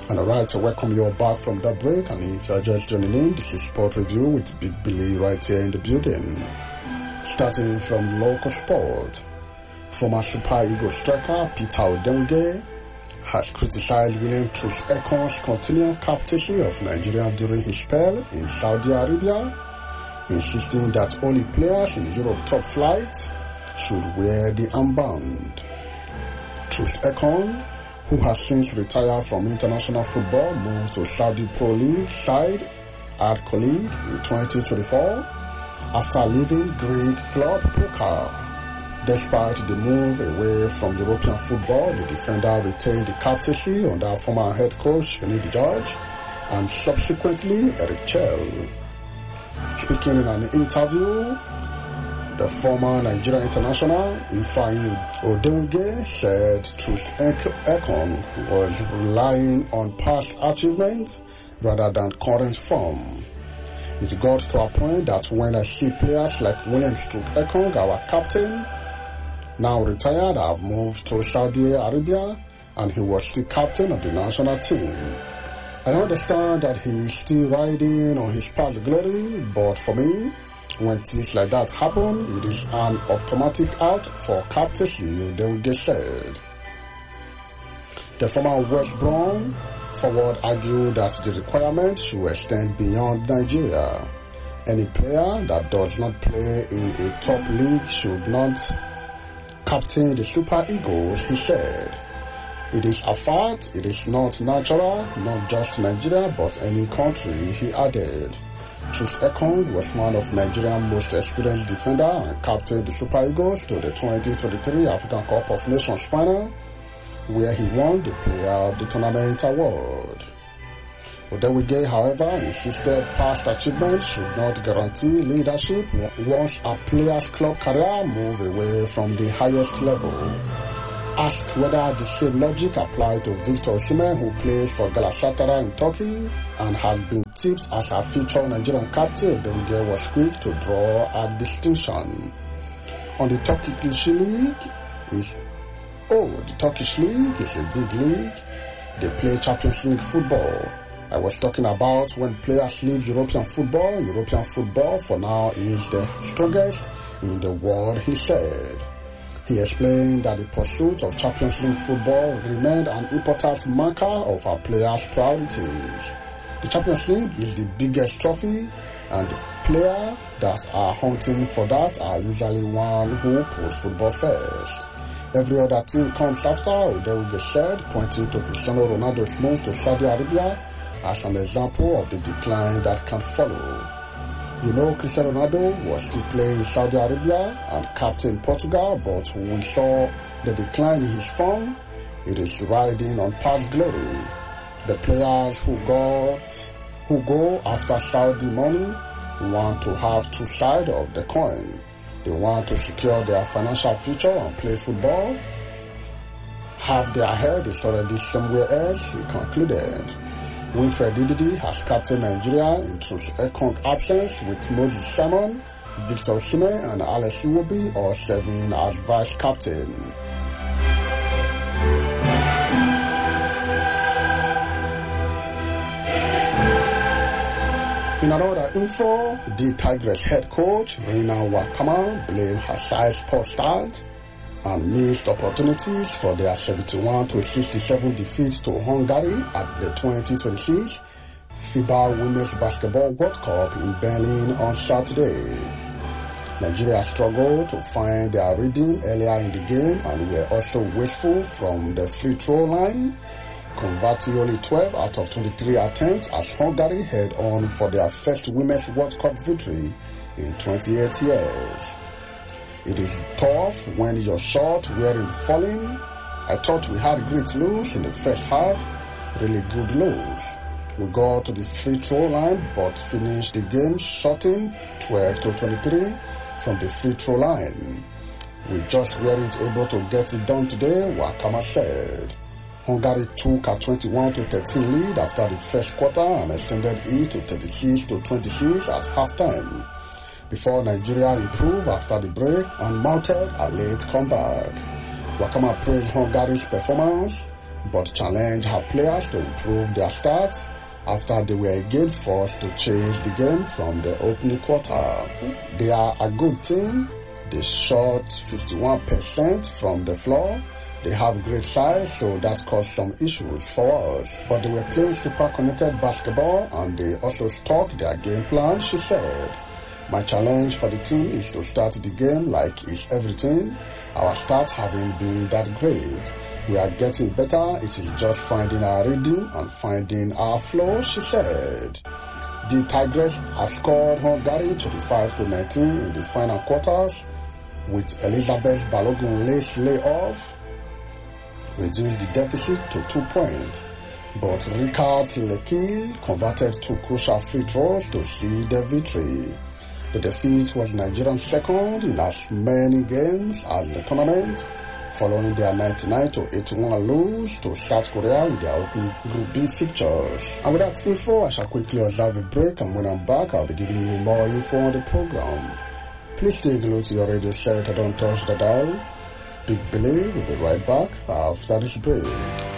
And alright, so welcome you all back from the break, and if you're just joining in, this is Sport Review with Big Billy right here in the building. Starting from local sport, former Super Eagles striker Peter Odemwingie has criticized William Troost-Ekon's continued captaincy of Nigeria during his spell in Saudi Arabia, insisting that only players in Europe top flight should wear the armband. Troost-Ekong, who has since retired from international football, moved to Saudi Pro League side Al Khalid in 2024 after leaving Greek club Poker. Despite the move away from European football, the defender retained the captaincy under former head coach Finidi George and subsequently Eric Chell. Speaking in an interview, the former Nigerian international Ifeanyi Odemwingie said Troost-Ekong was relying on past achievements rather than current form. It got to a point that when I see players like William Troost-Ekong, our captain, now retired, have moved to Saudi Arabia, and he was still captain of the national team. I understand that he is still riding on his past glory, but for me, when things like that happen, it is an automatic out for captaincy, Odemwingie said. The former West Brom forward argued that the requirement should extend beyond Nigeria. Any player that does not play in a top league should not captain the Super Eagles, he said. It is a fact, it is not natural, not just Nigeria but any country, he added. Troost-Ekong was one of Nigeria's most experienced defender and captained the Super Eagles to the 2023 African Cup of Nations final, where he won the Player of the Tournament award. Odemwingie, however, insisted past achievements should not guarantee leadership once a player's club career moves away from the highest level. Asked whether the same logic applied to Victor Osimhen, who plays for Galatasaray in Turkey and has been tipped as a future Nigerian captain, Odemwingie was quick to draw a distinction. On the Turkish league the Turkish league is a big league. They play Champions League football. I was talking about when players leave European football. European football for now is the strongest in the world, he said. He explained that the pursuit of Champions League football remained an important marker of our players' priorities. The Champions League is the biggest trophy, and the players that are hunting for that are usually one who puts football first. Every other team comes after, Odemwingie said, pointing to Cristiano Ronaldo's move to Saudi Arabia as an example of the decline that can follow. You know, Cristiano Ronaldo was still playing in Saudi Arabia and captain Portugal, but we saw the decline in his form. It is riding on past glory. The players who go after Saudi money want to have two sides of the coin. They want to secure their financial future and play football. Half their head is already somewhere else, he concluded. Winfred Ndidi has captained Nigeria in Troost-Ekong's absence, with Moses Simon, Victor Osimhen and Alex Iwobi all serving as vice captain. In another info, the Tigers head coach Rina Wakama blamed her side poor start and missed opportunities for their 71-67 defeat to Hungary at the 2026 FIBA Women's Basketball World Cup in Berlin on Saturday. Nigeria struggled to find their rhythm earlier in the game and were also wasteful from the free throw line, converting only 12 out of 23 attempts as Hungary head on for their first Women's World Cup victory in 28 years. It is tough when your shot weren't falling. I thought we had great lose in the first half, really good lose. We got to the free throw line but finished the game shooting 12-23 from the free throw line. We just weren't able to get it done today, Wakama said. Hungary took a 21-13 lead after the first quarter and extended it to 36-26 at halftime, before Nigeria improved after the break and mounted a late comeback. Wakama praised Hungary's performance but challenged her players to improve their start after they were again forced to chase the game from the opening quarter. They are a good team. They shot 51% from the floor. They have great size, so that caused some issues for us. But they were playing super connected basketball and they also stuck their game plan, she said. My challenge for the team is to start the game like it's everything. Our start haven't been that great. We are getting better. It is just finding our rhythm and finding our flow, she said. The Tigers have scored Hungary 25-19 in the final quarters, with Elizabeth Balogun-Lace layoff reduced the deficit to 2 points. But Ricard Lekil converted 2 crucial free throws to see the victory. The defeat was Nigeria's second in as many games as the tournament, following their 99-81 lose to South Korea in their opening Group B fixtures. And with that info, I shall quickly observe a break, and when I'm back, I'll be giving you more info on the program. Please stay glued to your radio set and don't touch the dial. Big Billy will be right back after this break.